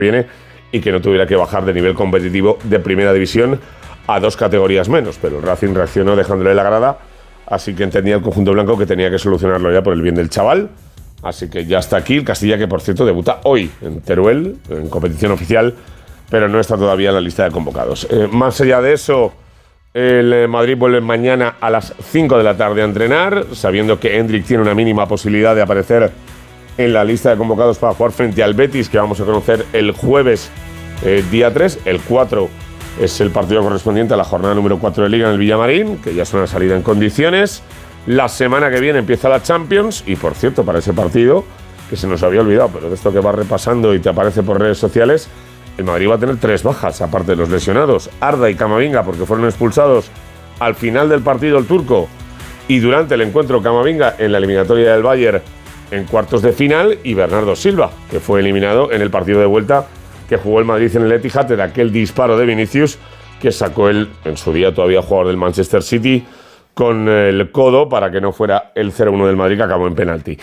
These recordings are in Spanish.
viene y que no tuviera que bajar de nivel competitivo de primera división a 2 categorías menos. Pero el Racing reaccionó dejándole la grada, así que entendía el conjunto blanco que tenía que solucionarlo ya por el bien del chaval. Así que ya está aquí el Castilla, que por cierto debuta hoy en Teruel, en competición oficial, pero no está todavía en la lista de convocados. Más allá de eso, el Madrid vuelve mañana a las 5 de la tarde a entrenar, sabiendo que Hendrik tiene una mínima posibilidad de aparecer en la lista de convocados para jugar frente al Betis, que vamos a conocer el jueves día 3. El 4 es el partido correspondiente a la jornada número 4 de Liga en el Villamarín, que ya es una salida en condiciones. La semana que viene empieza la Champions y, por cierto, para ese partido, que se nos había olvidado, pero de esto que vas repasando y te aparece por redes sociales, el Madrid va a tener 3 bajas, aparte de los lesionados. Arda y Camavinga, porque fueron expulsados al final del partido el turco, y durante el encuentro Camavinga en la eliminatoria del Bayern en cuartos de final, y Bernardo Silva, que fue eliminado en el partido de vuelta que jugó el Madrid en el Etihad, de aquel disparo de Vinicius que sacó él, en su día todavía jugador del Manchester City, con el codo para que no fuera el 0-1 del Madrid, que acabó en penalti.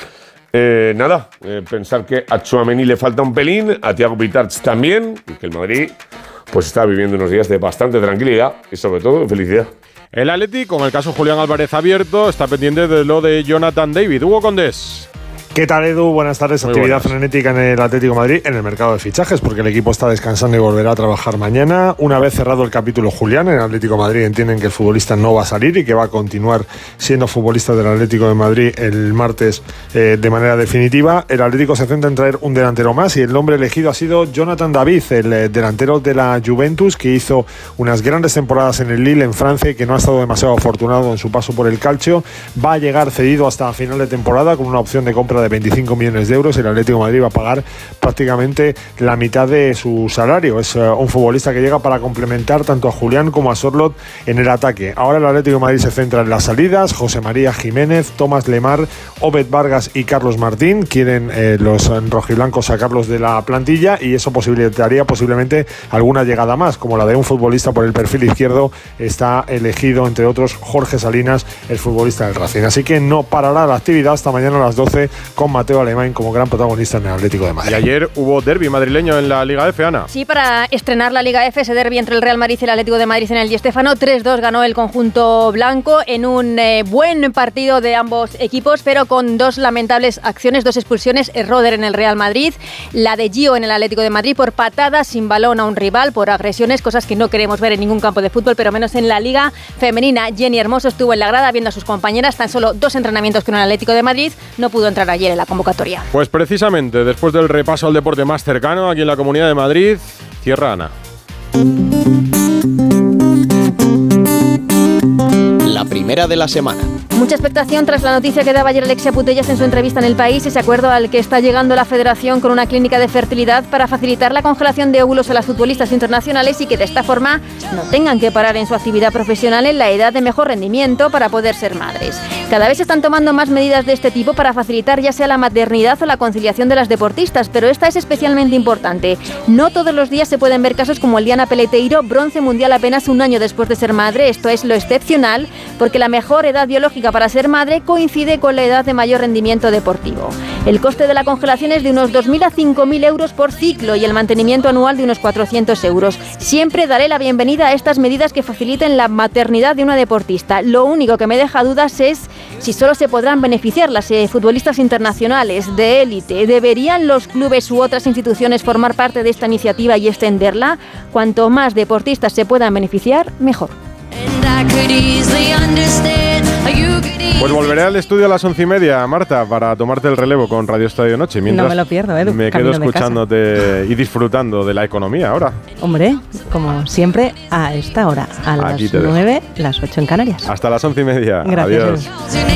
Pensar que a Tchouaméni le falta un pelín, a Thiago Pitarch también, y que el Madrid pues está viviendo unos días de bastante tranquilidad y sobre todo de felicidad. El Atleti, con el caso Julián Álvarez abierto, está pendiente de lo de Jonathan David. Hugo Condés. ¿Qué tal, Edu? Buenas tardes. Muy Actividad buenas. frenética en el Atlético de Madrid, en el mercado de fichajes, porque el equipo está descansando y volverá a trabajar mañana. Una vez cerrado el capítulo Julián, en el Atlético de Madrid entienden que el futbolista no va a salir y que va a continuar siendo futbolista del Atlético de Madrid el martes de manera definitiva. El Atlético se centra en traer un delantero más y el nombre elegido ha sido Jonathan David, el delantero de la Juventus, que hizo unas grandes temporadas en el Lille, en Francia, y que no ha estado demasiado afortunado en su paso por el Calcio. Va a llegar cedido hasta final de temporada con una opción de compra de 25 millones de euros. El Atlético de Madrid va a pagar prácticamente la mitad de su salario. Es un futbolista que llega para complementar tanto a Julián como a Sorloth en el ataque. Ahora el Atlético de Madrid se centra en las salidas. José María Jiménez, Tomás Lemar, Obed Vargas y Carlos Martín quieren los rojiblancos sacarlos de la plantilla, y eso posibilitaría posiblemente alguna llegada más, como la de un futbolista por el perfil izquierdo. Está elegido, entre otros, Jorge Salinas, el futbolista del Racing. Así que no parará la actividad hasta mañana a las 12 con Mateo Alemán como gran protagonista en el Atlético de Madrid. Y ayer hubo derbi madrileño en la Liga F, Ana. Sí, para estrenar la Liga F, ese derbi entre el Real Madrid y el Atlético de Madrid en el Di Stéfano. 3-2 ganó el conjunto blanco en un buen partido de ambos equipos, pero con 2 lamentables acciones, 2 expulsiones. Roder en el Real Madrid, la de Gio en el Atlético de Madrid por patadas sin balón a un rival, por agresiones, cosas que no queremos ver en ningún campo de fútbol, pero menos en la Liga Femenina. Jenny Hermoso estuvo en la grada viendo a sus compañeras, tan solo 2 entrenamientos con el Atlético de Madrid, no pudo entrar ayer en la convocatoria. Pues precisamente, después del repaso al deporte más cercano, aquí en la Comunidad de Madrid, cierra Ana. La primera de la semana. Mucha expectación tras la noticia que daba ayer Alexia Putellas en su entrevista en El País, ese acuerdo al que está llegando la Federación con una clínica de fertilidad para facilitar la congelación de óvulos a las futbolistas internacionales y que de esta forma no tengan que parar en su actividad profesional en la edad de mejor rendimiento para poder ser madres. Cada vez se están tomando más medidas de este tipo para facilitar ya sea la maternidad o la conciliación de las deportistas, pero esta es especialmente importante. No todos los días se pueden ver casos como el de Ana Peleteiro, bronce mundial apenas un año después de ser madre. Esto es lo excepcional, porque la mejor edad biológica para ser madre coincide con la edad de mayor rendimiento deportivo. El coste de la congelación es de unos 2.000 a 5.000 euros por ciclo y el mantenimiento anual de unos 400 euros. Siempre daré la bienvenida a estas medidas que faciliten la maternidad de una deportista. Lo único que me deja dudas es si solo se podrán beneficiar las futbolistas internacionales de élite. ¿Deberían los clubes u otras instituciones formar parte de esta iniciativa y extenderla? Cuanto más deportistas se puedan beneficiar, mejor. Pues volveré al estudio a las 11:30, Marta, para tomarte el relevo con Radio Estadio Noche. Mientras no me lo pierdo, Edu. Me quedo escuchándote y disfrutando de la economía ahora. Hombre, como siempre, a esta hora, a las 9, las 8 en Canarias. Hasta las 11:30. Gracias, Adiós. Edu.